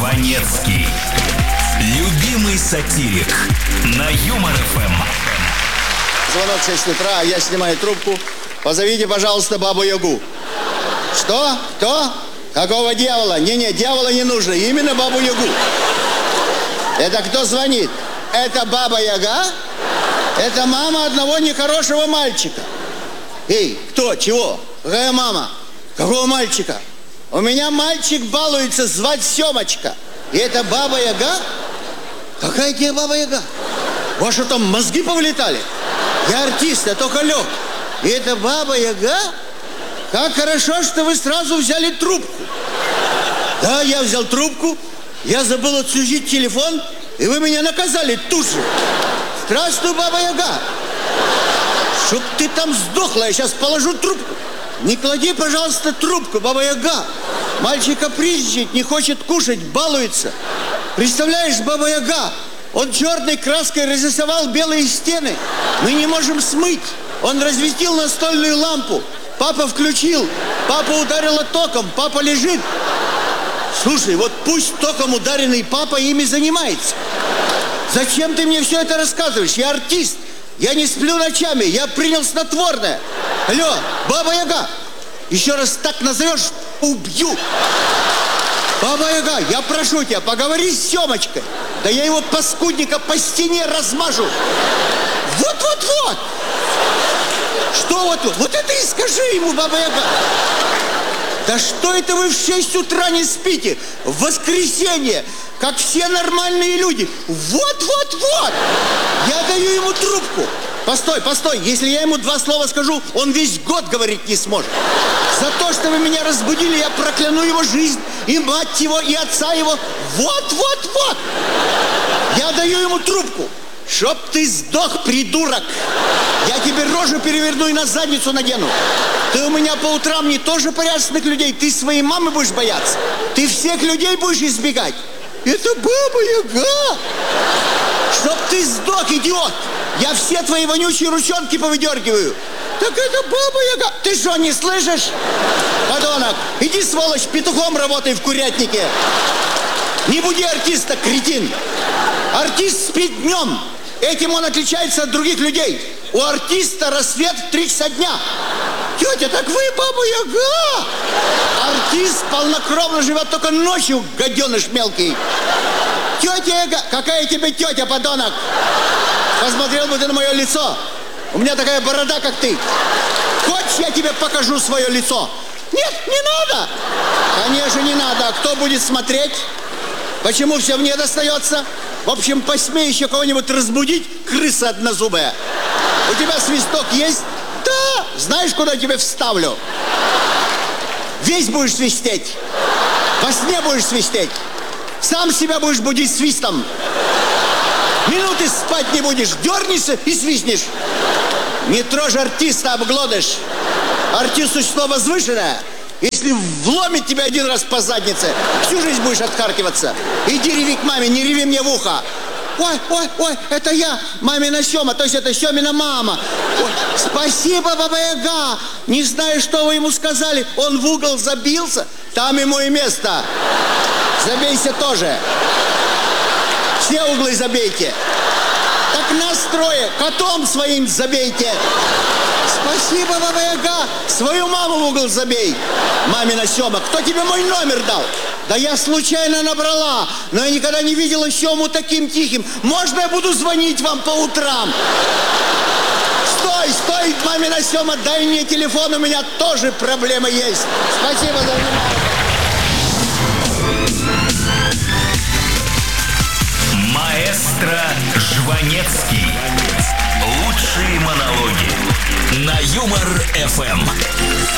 Жванецкий. Любимый сатирик на Юмор ФМ. Звонок в 6 утра, я снимаю трубку. Позовите, пожалуйста, Бабу-Ягу. Что? Кто? Какого дьявола? Не, дьявола не нужно, именно Бабу-Ягу. Это кто звонит? Это Баба-Яга? Это мама одного нехорошего мальчика. Эй, кто? Чего? Какая мама? Какого мальчика? У меня мальчик балуется, звать Семочка. И это Баба-Яга? Какая тебе Баба-Яга? У вас что, там мозги повылетали? Я артист, я только лег. И это Баба-Яга? Как хорошо, что вы сразу взяли трубку. Да, я взял трубку. Я забыл отсудить телефон, и вы меня наказали тут же. Здравствуй, Баба-Яга. Чтоб ты там сдохла, я сейчас положу трубку. Не клади, пожалуйста, трубку, Баба-Яга. Мальчик капризничает, не хочет кушать, балуется. Представляешь, Баба-Яга, он черной краской разрисовал белые стены. Мы не можем смыть. Он разветил настольную лампу. Папа включил. Папа ударила током. Папа лежит. Слушай, вот пусть током ударенный папа ими занимается. Зачем ты мне все это рассказываешь? Я артист. Я не сплю ночами. Я принял снотворное. Алло, Баба-Яга. Еще раз так назовешь, убью. Баба-Яга, я прошу тебя, поговори с Семочкой. Да я его паскудника по стене размажу. Вот. Что вот? Вот это и скажи ему, Баба-Яга. Да что это вы в 6 утра не спите? В воскресенье, как все нормальные люди. Вот. Я даю ему трубку. Постой. Если я ему 2 слова скажу, он весь год говорить не сможет. За то, что вы меня разбудили, я прокляну его жизнь, и мать его, и отца его. Вот. Я даю ему трубку. Чтоб ты сдох, придурок. Я тебе рожу переверну и на задницу надену. Ты у меня по утрам не тоже порядочных людей. Ты своей мамы будешь бояться. Ты всех людей будешь избегать. Это Баба-Яга. Чтоб ты сдох, идиот. Я все твои вонючие ручонки повыдергиваю. Так это Баба-Яга. Ты что, не слышишь? Подонок, иди, сволочь, петухом работай в курятнике. Не буди артиста, кретин. Артист спит днем. Этим он отличается от других людей. У артиста рассвет в 3 часа дня. Тетя, так вы Баба-Яга. Артист полнокровно живет только ночью, гаденыш мелкий. Тетя Яга. Какая тебе тетя, подонок? Посмотрел бы ты на мое лицо. У меня такая борода, как ты. Хочешь, я тебе покажу свое лицо? Нет, не надо. Конечно, не надо. А кто будет смотреть? Почему все мне достается? В общем, посмей еще кого-нибудь разбудить, крыса однозубая. У тебя свисток есть? Да. Знаешь, куда я тебе вставлю? Весь будешь свистеть. Во сне будешь свистеть. Сам себя будешь будить свистом. Минуты спать не будешь. Дернешься и свистнешь. Не трожь артиста, обглодыш. Артист существо возвышенное. Если вломит тебя 1 раз по заднице, всю жизнь будешь отхаркиваться. Иди реви к маме, не реви мне в ухо. Ой, это я, мамина Сема, то есть это Семина мама. Ой, спасибо, Баба-Яга. Не знаю, что вы ему сказали. Он в угол забился, там ему и место. Забейся тоже. Все углы забейте. Так нас 3, котом своим забейте. Спасибо, Баба-Яга. Свою маму в угол забей. Мамина Сема, кто тебе мой номер дал? Да я случайно набрала, но я никогда не видела Сему таким тихим. Можно я буду звонить вам по утрам? Стой, мамина Сема, дай мне телефон, у меня тоже проблемы есть. Спасибо за внимание. Маэстро Жванецкий. Лучшие монологи на Юмор ФМ.